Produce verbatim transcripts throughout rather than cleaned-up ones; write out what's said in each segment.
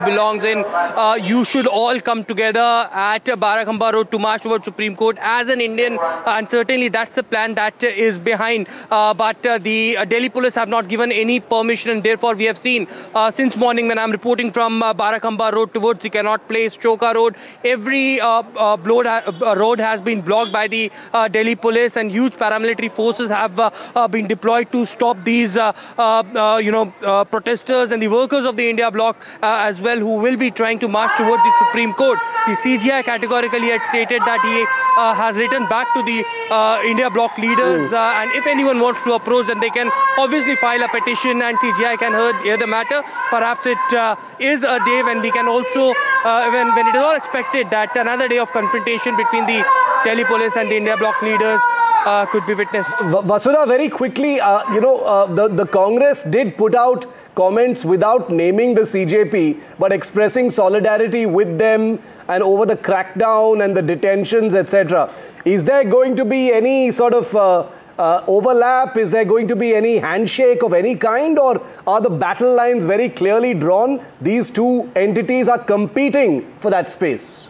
belongs in. Uh, you should all come together at Barakhamba Road to march towards Supreme Court as an Indian, and certainly that's the plan that is behind. Uh, but uh, the uh, Delhi police have not given any permission, and therefore we have seen uh, since morning when I'm reporting from uh, Barakhamba Road towards the Connaught Place, Choka Road, every uh, uh, road, uh, road has been blocked by the uh, Delhi police, and huge paramilitary forces have uh, uh, been deployed to stop these uh, uh, uh, you know uh, protesters and the workers of the India bloc uh, as well, who will be trying to march towards the Supreme Court. The C G I categorically had stated that he uh, has written back to the uh, India bloc leaders, uh, and if anyone wants to approach, then they can obviously file a petition and C G I can hear, hear the matter. Perhaps it uh, is a day when we can also, uh, when, when it is all expected that another day of confrontation between the Delhi police and the India bloc leaders uh, could be witnessed. Vasudha, very quickly, uh, you know, uh, the, the Congress did put out comments without naming the C J P, but expressing solidarity with them and over the crackdown and the detentions, et cetera. Is there going to be any sort of uh, uh, overlap? Is there going to be any handshake of any kind, or are the battle lines very clearly drawn? These two entities are competing for that space.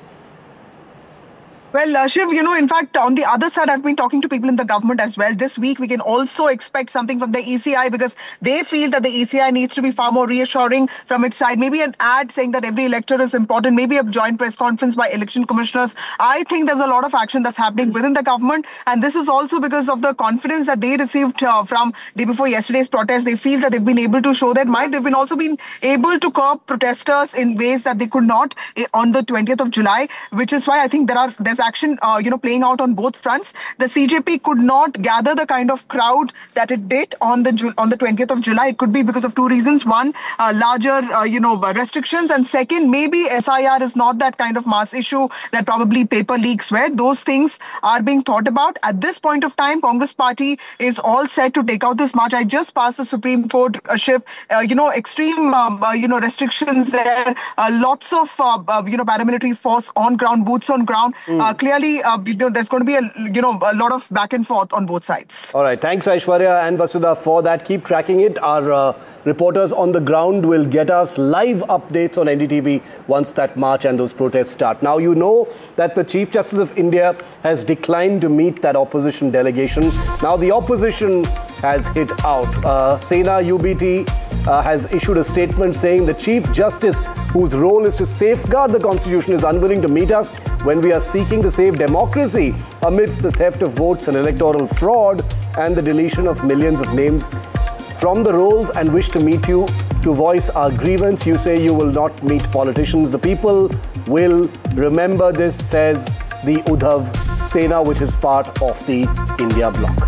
Well, uh, Shiv, you know, in fact, on the other side, I've been talking to people in the government as well. This week, we can also expect something from the E C I, because they feel that the E C I needs to be far more reassuring from its side. Maybe an ad saying that every elector is important, maybe a joint press conference by election commissioners. I think there's a lot of action that's happening within the government, and this is also because of the confidence that they received uh, from day before yesterday's protest. They feel that they've been able to show their might. They've been also been able to curb protesters in ways that they could not uh, on the twentieth of July, which is why I think there are there's action, uh, you know, playing out on both fronts. The C J P could not gather the kind of crowd that it did on the on the twentieth of July. It could be because of two reasons: one, uh, larger, uh, you know, restrictions, and second, maybe S I R is not that kind of mass issue that probably paper leaks were. Those things are being thought about at this point of time. Congress Party is all set to take out this march. I just passed the Supreme Court, uh, Shiv. Uh, you know, extreme, um, uh, you know, restrictions there. Uh, lots of, uh, uh, you know, paramilitary force on ground, boots on ground. Mm. Uh, clearly, uh, there's going to be a, you know, a lot of back and forth on both sides. All right. Thanks, Aishwarya and Vasudha, for that. Keep tracking it. Our uh, reporters on the ground will get us live updates on N D T V once that march and those protests start. Now, you know that the Chief Justice of India has declined to meet that opposition delegation. Now, the opposition has hit out. Uh, Sena U B T Uh, has issued a statement saying the Chief Justice, whose role is to safeguard the Constitution, is unwilling to meet us when we are seeking to save democracy amidst the theft of votes and electoral fraud and the deletion of millions of names from the rolls, and wish to meet you to voice our grievance. You say you will not meet politicians. The people will remember this, says the Uddhav Sena, which is part of the India bloc.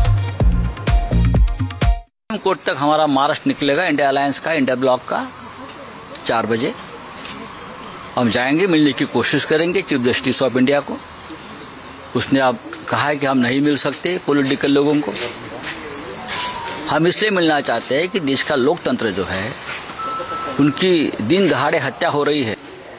Court तक हमारा मार्च निकलेगा, India alliance का, India block का, चार बजे हम जाएंगे, मिलने की कोशिश करेंगे चीफ जस्टिस ऑफ इंडिया को। उसने अब कहा है कि हम नहीं मिल सकते पॉलिटिकल लोगों को। हम इसलिए मिलना चाहते हैं कि देश का लोकतंत्र जो है, उनकी दिन दहाड़े हत्या हो रही है।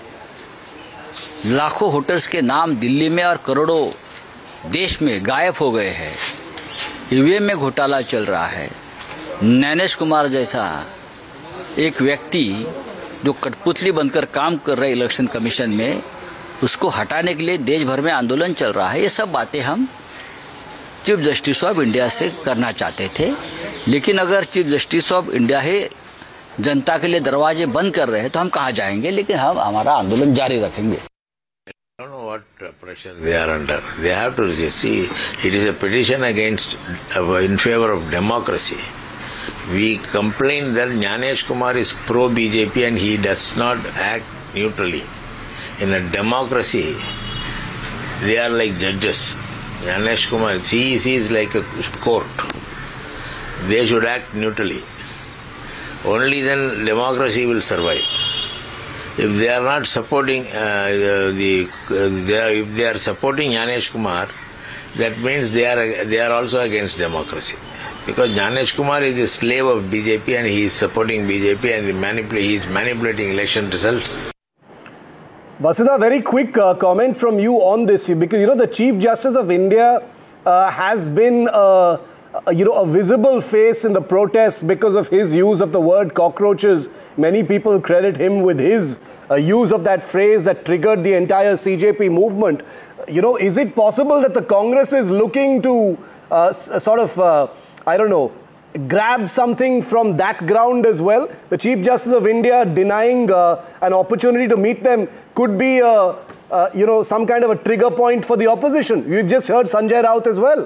लाखों वोटर्स के नाम दिल्ली में और करोड़ों देश में गायब हो गए हैं। ईवीएम में घोटाला चल रहा है। नैनेश कुमार जैसा एक व्यक्ति जो कठपुतली बनकर काम कर रहे इलेक्शन कमीशन में, उसको हटाने के लिए देश भर में आंदोलन चल रहा है। ये सब बातें हम चीफ जस्टिस ऑफ इंडिया से करना चाहते थे, लेकिन अगर चीफ जस्टिस ऑफ इंडिया ही जनता के लिए दरवाजे बंद कर रहे हैं तो हम कहाँ जाएंगे, लेकिन हम हमारा आंदोलन जारी रखेंगे। I don't know what pressure they are under. They have to see it is a petition against, uh, in favor of democracy. We complain that Gyanesh Kumar is pro-B J P and he does not act neutrally. In a democracy, they are like judges. Gyanesh Kumar, C E C is like a court. They should act neutrally. Only then democracy will survive. If they are not supporting uh, the, uh, they are, if they are supporting Gyanesh Kumar, that means they are they are also against democracy. Because Gyanesh Kumar is a slave of B J P and he is supporting B J P and he, manipul he is manipulating election results. Vasudha, very quick uh, comment from you on this, because you know the Chief Justice of India uh, has been uh, uh, you know, a visible face in the protests because of his use of the word cockroaches. Many people credit him with his uh, use of that phrase that triggered the entire C J P movement. You know, is it possible that the Congress is looking to uh, sort of, uh, I don't know, grab something from that ground as well? The Chief Justice of India denying uh, an opportunity to meet them could be, uh, uh, you know, some kind of a trigger point for the opposition. We've just heard Sanjay Raut as well.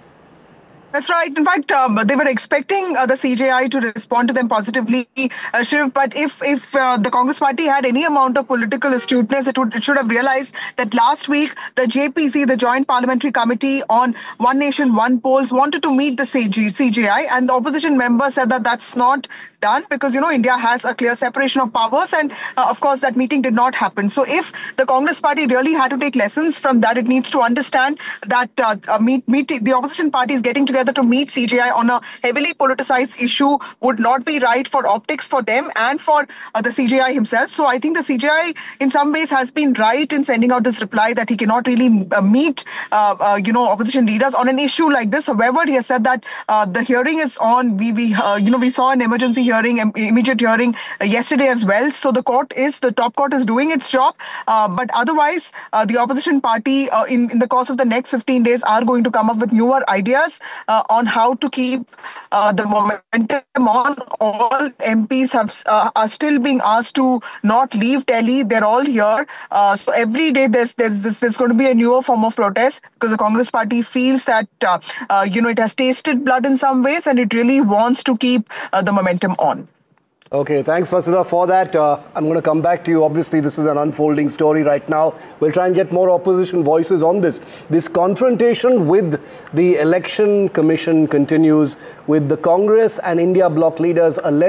That's right. In fact, um, they were expecting uh, the C J I to respond to them positively, uh, Shiv. But if if uh, the Congress party had any amount of political astuteness, it would it should have realized that last week the J P C, the Joint Parliamentary Committee on One Nation, One Polls, wanted to meet the C J I, and the opposition member said that that's not done because, you know, India has a clear separation of powers, and uh, of course that meeting did not happen. So if the Congress party really had to take lessons from that, it needs to understand that uh, uh, meet, meet, the opposition parties getting together to meet C J I on a heavily politicized issue would not be right for optics for them and for uh, the C J I himself. So I think the C J I in some ways has been right in sending out this reply that he cannot really uh, meet, uh, uh, you know, opposition leaders on an issue like this. However, he has said that uh, the hearing is on. We, we uh, you know, we saw an emergency hearing, immediate hearing uh, yesterday as well. So the court is, the top court is doing its job. Uh, but otherwise, uh, the opposition party uh, in, in the course of the next fifteen days are going to come up with newer ideas uh, on how to keep uh, the momentum on. All M Ps have uh, are still being asked to not leave Delhi. They're all here. Uh, so every day there's, there's, there's, there's going to be a newer form of protest because the Congress party feels that, uh, uh, you know, it has tasted blood in some ways and it really wants to keep uh, the momentum on. Okay, thanks Vasudha for that. Uh, I'm going to come back to you. Obviously, this is an unfolding story right now. We'll try and get more opposition voices on this. This confrontation with the Election Commission continues with the Congress and India bloc leaders alleged